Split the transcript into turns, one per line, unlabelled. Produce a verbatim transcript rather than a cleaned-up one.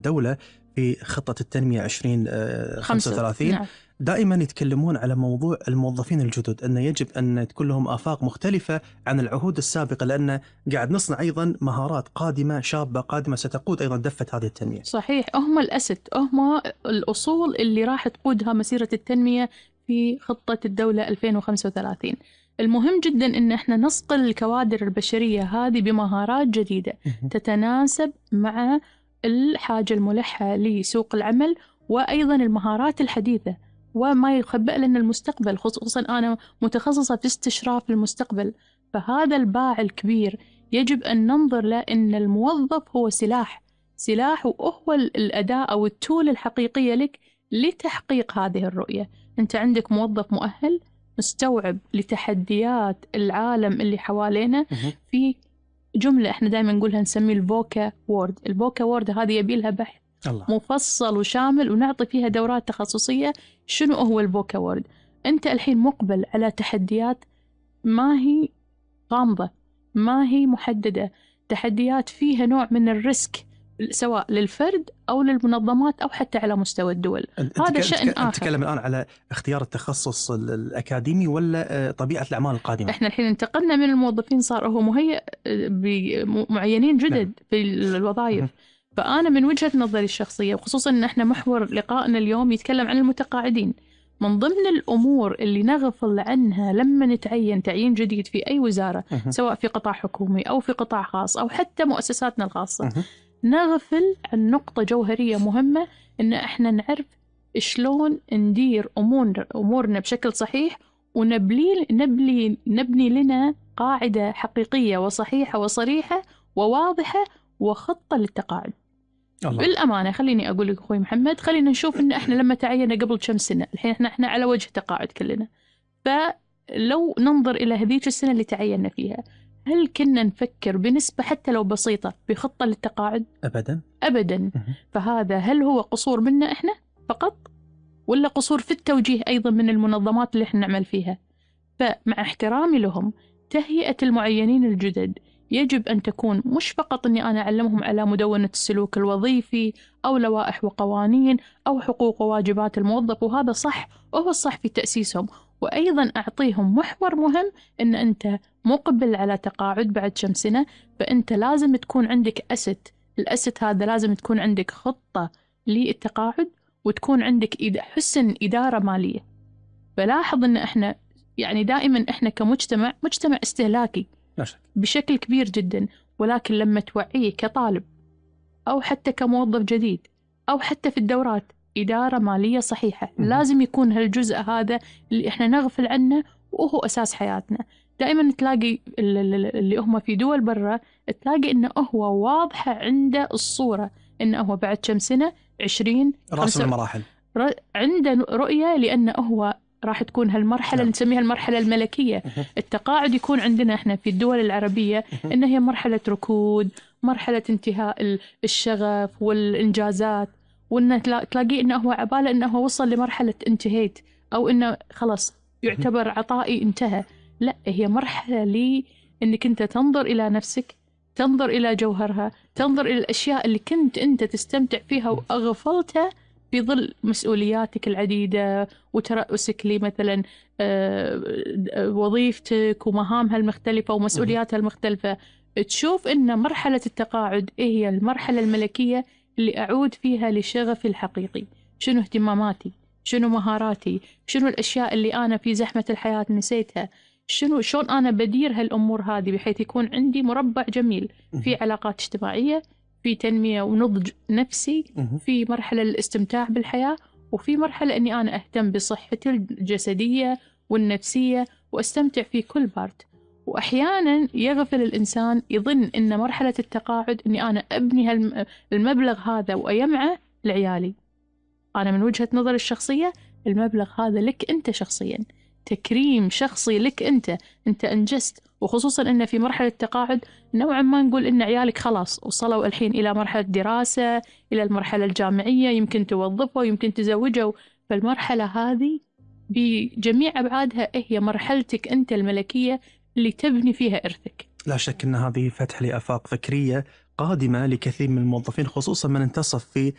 الدولة في خطة التنمية عشرين خمسة وثلاثين
نعم.
دائما يتكلمون على موضوع الموظفين الجدد، أن يجب أن تكون لهم آفاق مختلفة عن العهود السابقة، لأن قاعد نصنع أيضا مهارات قادمة شابة قادمة ستقود أيضا دفة هذه التنمية.
صحيح، هم الأسد، هم الأصول اللي راح تقودها مسيرة التنمية في خطة الدولة ألفين وخمسة وثلاثين. المهم جدا أن احنا نصقل الكوادر البشرية هذه بمهارات جديدة تتناسب مع الحاجة الملحة لسوق العمل، وأيضا المهارات الحديثة وما يخبأ لنا المستقبل، خصوصا أنا متخصصة في استشراف المستقبل. فهذا الباع الكبير يجب أن ننظر له أن الموظف هو سلاح سلاح وهو الأداة أو التول الحقيقية لك لتحقيق هذه الرؤية. أنت عندك موظف مؤهل مستوعب لتحديات العالم اللي حوالينا. في جملة احنا دائما نقولها نسميه الفوكا وورد. الفوكا وورد هذه يبي لها بحث
الله.
مفصل وشامل، ونعطي فيها دورات تخصصية. شنو هو الفوكا وورد؟ أنت الحين مقبل على تحديات ما هي غامضة، ما هي محددة، تحديات فيها نوع من الريسك سواء للفرد أو للمنظمات أو حتى على مستوى الدول. هذا شأن آخر.
نتكلم الآن على اختيار التخصص الأكاديمي ولا طبيعة الأعمال القادمة؟
إحنا الحين انتقلنا من الموظفين، صار هو مهيئ بمعينين جدد نعم. في الوظائف. فأنا من وجهة نظري الشخصية، وخصوصا أن إحنا محور لقائنا اليوم يتكلم عن المتقاعدين، من ضمن الأمور اللي نغفل عنها لما نتعين تعيين جديد في أي وزارة سواء في قطاع حكومي أو في قطاع خاص أو حتى مؤسساتنا الخاصة، نغفل عن نقطة جوهرية مهمة، إن إحنا نعرف شلون ندير أمور أمورنا بشكل صحيح، ونبلي نبلي نبني لنا قاعدة حقيقية وصحيحة وصريحة وواضحة وخطة للتقاعد. الله. بالأمانة خليني أقول لك أخوي محمد، خلينا نشوف إن إحنا لما تعينا قبل كم سنة، الحين إحنا إحنا على وجه تقاعد كلنا. فلو ننظر إلى هذيك السنة اللي تعينا فيها، هل كنا نفكر بنسبة حتى لو بسيطة بخطة للتقاعد؟
أبدا
أبدا. فهذا هل هو قصور منا إحنا فقط، ولا قصور في التوجيه أيضا من المنظمات اللي إحنا نعمل فيها؟ فمع احترامي لهم، تهيئة المعينين الجدد يجب أن تكون مش فقط أني أنا أعلمهم على مدونة السلوك الوظيفي أو لوائح وقوانين أو حقوق وواجبات الموظف، وهذا صح وهو الصح في تأسيسهم، وأيضا أعطيهم محور مهم، أن أنت مقبل على تقاعد بعد كم سنة، فأنت لازم تكون عندك أست. الأست هذا لازم تكون عندك خطة للتقاعد، وتكون عندك حسن إدارة مالية. فلاحظ أن إحنا يعني دائما إحنا كمجتمع مجتمع استهلاكي بشكل كبير جدا، ولكن لما توعيه كطالب أو حتى كموظف جديد أو حتى في الدورات إدارة مالية صحيحة، لازم يكون هالجزء هذا اللي إحنا نغفل عنه وهو أساس حياتنا. دائما تلاقي اللي هم في دول برا، تلاقي إنه هو واضحة عنده الصورة، إنه هو بعد كم سنة عشرين
رأس المراحل
عنده رؤية، لأنه هو راح تكون هالمرحلة اللي نسميها المرحلة الملكية. التقاعد يكون عندنا احنا في الدول العربية إنها هي مرحلة ركود، مرحلة انتهاء الشغف والإنجازات، وإنه تلاقيه إنه هو عبالة إنه هو وصل لمرحلة انتهيت، أو إنه خلاص يعتبر عطائي انتهى. لا، هي مرحلة لي إنك أنت تنظر إلى نفسك، تنظر إلى جوهرها، تنظر إلى الأشياء اللي كنت أنت تستمتع فيها وأغفلتها في ظل مسؤولياتك العديدة وترأسك لي مثلا وظيفتك ومهامها المختلفة ومسؤولياتها المختلفة. تشوف إن مرحلة التقاعد هي المرحلة الملكية اللي أعود فيها لشغفي الحقيقي، شنو اهتماماتي، شنو مهاراتي، شنو الأشياء اللي أنا في زحمة الحياة نسيتها، شنو شلون أنا بدير هالأمور هذه بحيث يكون عندي مربع جميل في علاقات اجتماعية، في تنمية ونضج نفسي، في مرحلة الاستمتاع بالحياة، وفي مرحلة أني أنا أهتم بصحتي الجسدية والنفسية وأستمتع في كل بارت. وأحيانا يغفل الإنسان يظن أن مرحلة التقاعد أني أنا أبني المبلغ هذا وأيمعه لعيالي. أنا من وجهة نظر الشخصية المبلغ هذا لك أنت شخصيا، تكريم شخصي لك أنت، أنت أنجزت. وخصوصا أن في مرحلة التقاعد نوعا ما نقول أن عيالك خلاص وصلوا الحين إلى مرحلة دراسة، إلى المرحلة الجامعية، يمكن توظفوا يمكن تزوجوا. فالمرحلة هذه بجميع أبعادها هي مرحلتك أنت الملكية اللي تبني فيها إرثك.
لا شك أن هذه فتح لآفاق فكرية قادمة لكثير من الموظفين، خصوصا من انتصف في